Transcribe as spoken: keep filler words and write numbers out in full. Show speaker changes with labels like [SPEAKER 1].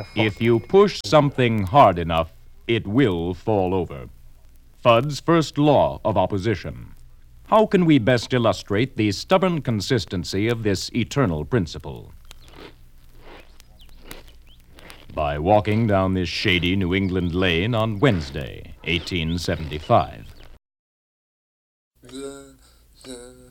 [SPEAKER 1] If you push something hard enough, it will fall over. Fudd's first law of opposition. How can we best illustrate the stubborn consistency of this eternal principle? By walking down this shady New England lane on Wednesday, eighteen seventy-five.
[SPEAKER 2] The, the